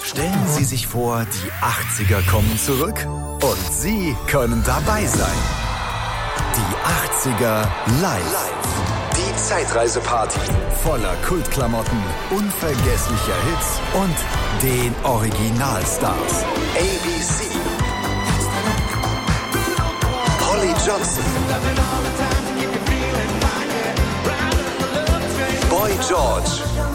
Stellen Sie sich vor, die 80er kommen zurück und Sie können dabei sein. Die 80er live. Die Zeitreiseparty voller Kultklamotten, unvergesslicher Hits und den Originalstars. ABC, Holly Johnson, Boy George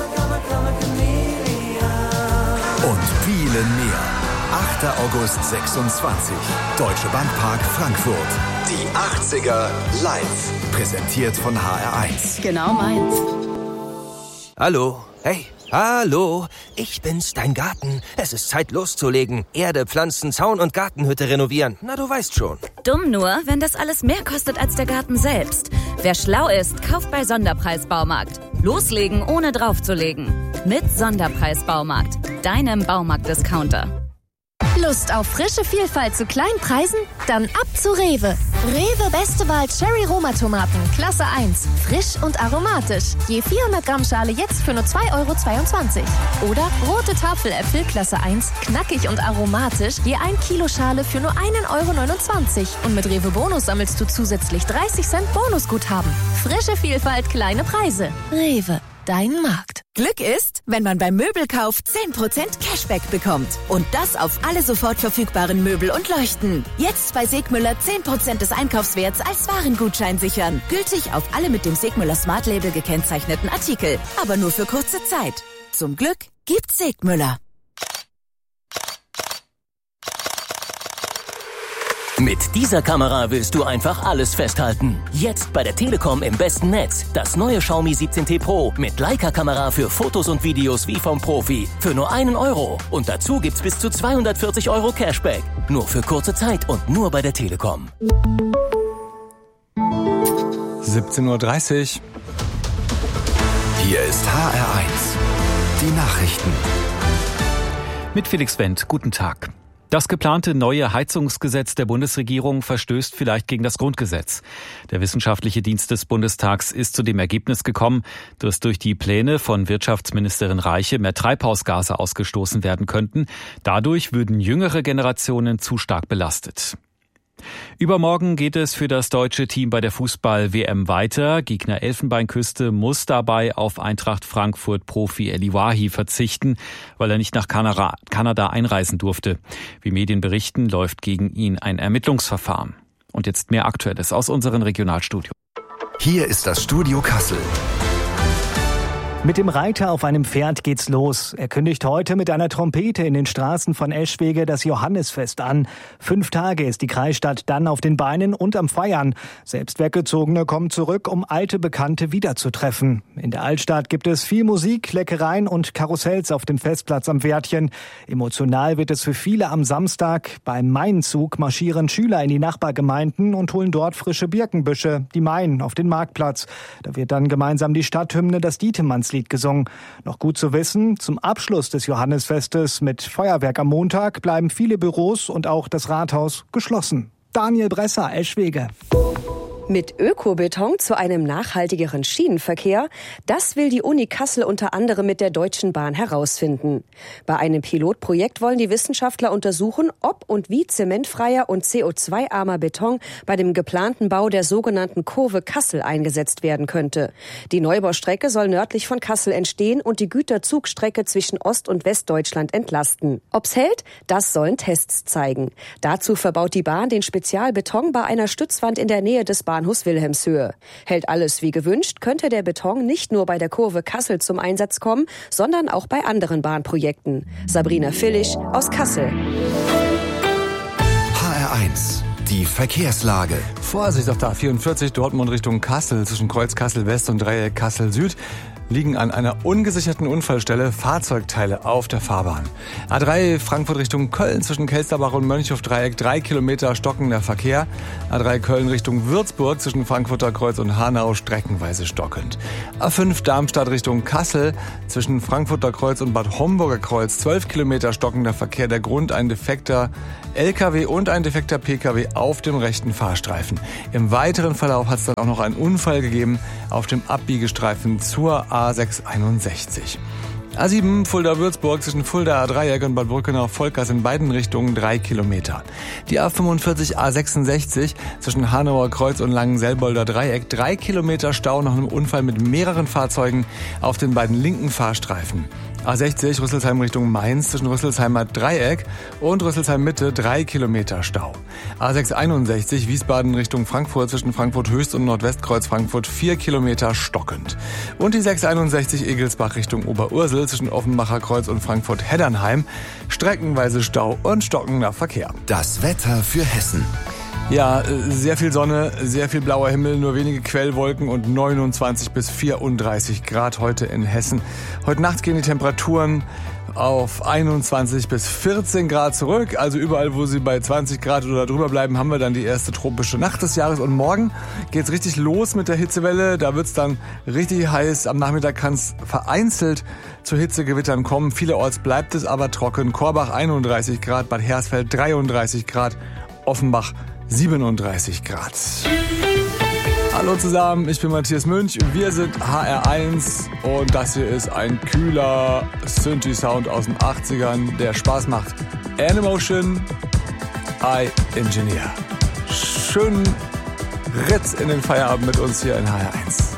und viele mehr. 8. August 26. Deutsche Bankpark Frankfurt. Die 80er live. Präsentiert von HR1. Genau meins. Hallo. Hey. Hallo. Ich bin's, dein Garten. Es ist Zeit loszulegen. Erde, Pflanzen, Zaun und Gartenhütte renovieren. Na, du weißt schon. Dumm nur, wenn das alles mehr kostet als der Garten selbst. Wer schlau ist, kauft bei Sonderpreis-Baumarkt. Loslegen, ohne draufzulegen. Mit Sonderpreis-Baumarkt. Deinem Baumarkt-Discounter. Lust auf frische Vielfalt zu kleinen Preisen? Dann ab zu Rewe. Rewe Beste Wahl Cherry Roma Tomaten, Klasse 1. Frisch und aromatisch. Je 400 Gramm Schale jetzt für nur 2,22 €. Oder rote Tafeläpfel, Klasse 1. Knackig und aromatisch. Je 1 Kilo Schale für nur 1,29 €. Und mit Rewe Bonus sammelst du zusätzlich 30 Cent Bonusguthaben. Frische Vielfalt, kleine Preise. Rewe. Dein Markt. Glück ist, wenn man beim Möbelkauf 10% Cashback bekommt. Und das auf alle sofort verfügbaren Möbel und Leuchten. Jetzt bei Segmüller 10% des Einkaufswerts als Warengutschein sichern. Gültig auf alle mit dem Segmüller Smart Label gekennzeichneten Artikel. Aber nur für kurze Zeit. Zum Glück gibt's Segmüller. Mit dieser Kamera willst du einfach alles festhalten. Jetzt bei der Telekom im besten Netz. Das neue Xiaomi 17T Pro mit Leica-Kamera für Fotos und Videos wie vom Profi. Für nur 1 €. Und dazu gibt's bis zu 240 € Cashback. Nur für kurze Zeit und nur bei der Telekom. 17:30 Uhr. Hier ist HR1. Die Nachrichten. Mit Felix Wendt. Guten Tag. Das geplante neue Heizungsgesetz der Bundesregierung verstößt vielleicht gegen das Grundgesetz. Der Wissenschaftliche Dienst des Bundestags ist zu dem Ergebnis gekommen, dass durch die Pläne von Wirtschaftsministerin Reiche mehr Treibhausgase ausgestoßen werden könnten. Dadurch würden jüngere Generationen zu stark belastet. Übermorgen geht es für das deutsche Team bei der Fußball-WM weiter. Gegner Elfenbeinküste muss dabei auf Eintracht Frankfurt-Profi El Iwahi verzichten, weil er nicht nach Kanada einreisen durfte. Wie Medien berichten, läuft gegen ihn ein Ermittlungsverfahren. Und jetzt mehr Aktuelles aus unseren Regionalstudios. Hier ist das Studio Kassel. Mit dem Reiter auf einem Pferd geht's los. Er kündigt heute mit einer Trompete in den Straßen von Eschwege das Johannisfest an. 5 Tage ist die Kreisstadt dann auf den Beinen und am Feiern. Selbst Weggezogene kommen zurück, um alte Bekannte wiederzutreffen. In der Altstadt gibt es viel Musik, Leckereien und Karussells auf dem Festplatz am Wärtchen. Emotional wird es für viele am Samstag. Beim Mainzug marschieren Schüler in die Nachbargemeinden und holen dort frische Birkenbüsche, die Main, auf den Marktplatz. Da wird dann gemeinsam die Stadthymne, das Dietemannslied, gesungen. Noch gut zu wissen, zum Abschluss des Johannisfestes mit Feuerwerk am Montag bleiben viele Büros und auch das Rathaus geschlossen. Daniel Bresser, Eschwege. Mit Ökobeton zu einem nachhaltigeren Schienenverkehr, das will die Uni Kassel unter anderem mit der Deutschen Bahn herausfinden. Bei einem Pilotprojekt wollen die Wissenschaftler untersuchen, ob und wie zementfreier und CO2-armer Beton bei dem geplanten Bau der sogenannten Kurve Kassel eingesetzt werden könnte. Die Neubaustrecke soll nördlich von Kassel entstehen und die Güterzugstrecke zwischen Ost- und Westdeutschland entlasten. Ob's hält, das sollen Tests zeigen. Dazu verbaut die Bahn den Spezialbeton bei einer Stützwand in der Nähe des Bahnhofs Wilhelmshöhe. Hält alles wie gewünscht, könnte der Beton nicht nur bei der Kurve Kassel zum Einsatz kommen, sondern auch bei anderen Bahnprojekten. Sabrina Villisch aus Kassel. HR1. Die Verkehrslage. Vorsicht auf der A44 Dortmund Richtung Kassel zwischen Kreuz Kassel West und Dreieck Kassel Süd. Liegen an einer ungesicherten Unfallstelle Fahrzeugteile auf der Fahrbahn. A3 Frankfurt Richtung Köln zwischen Kelsterbach und Mönchhof-Dreieck 3 Kilometer stockender Verkehr. A3 Köln Richtung Würzburg zwischen Frankfurter Kreuz und Hanau streckenweise stockend. A5 Darmstadt Richtung Kassel zwischen Frankfurter Kreuz und Bad Homburger Kreuz 12 Kilometer stockender Verkehr. Der Grund ein defekter LKW und ein defekter PKW auf dem rechten Fahrstreifen. Im weiteren Verlauf hat es dann auch noch einen Unfall gegeben auf dem Abbiegestreifen zur A661. A7 Fulda-Würzburg zwischen Fuldaer-Dreieck und Bad Brückenau-Volkers in beiden Richtungen 3 Kilometer. Die A45 A66 zwischen Hanauer Kreuz und Langenselbolder Dreieck 3 Kilometer Stau nach einem Unfall mit mehreren Fahrzeugen auf den beiden linken Fahrstreifen. A60 Rüsselsheim Richtung Mainz zwischen Rüsselsheimer Dreieck und Rüsselsheim Mitte 3 Kilometer Stau. A661 Wiesbaden Richtung Frankfurt zwischen Frankfurt Höchst und Nordwestkreuz Frankfurt 4 Kilometer stockend. Und die 661 Egelsbach Richtung Oberursel zwischen Offenbacher Kreuz und Frankfurt Heddernheim streckenweise Stau und stockender Verkehr. Das Wetter für Hessen. Ja, sehr viel Sonne, sehr viel blauer Himmel, nur wenige Quellwolken und 29 bis 34 Grad heute in Hessen. Heute Nacht gehen die Temperaturen auf 21 bis 14 Grad zurück. Also überall, wo sie bei 20 Grad oder drüber bleiben, haben wir dann die erste tropische Nacht des Jahres. Und morgen geht's richtig los mit der Hitzewelle. Da wird's dann richtig heiß. Am Nachmittag kann's vereinzelt zu Hitzegewittern kommen. Vielerorts bleibt es aber trocken. Korbach 31 Grad, Bad Hersfeld 33 Grad, Offenbach 37 Grad. Hallo zusammen, ich bin Matthias Münch, wir sind HR1 und das hier ist ein kühler Synthi-Sound aus den 80ern, der Spaß macht. Animotion, I Engineer. Schönen Ritz in den Feierabend mit uns hier in HR1.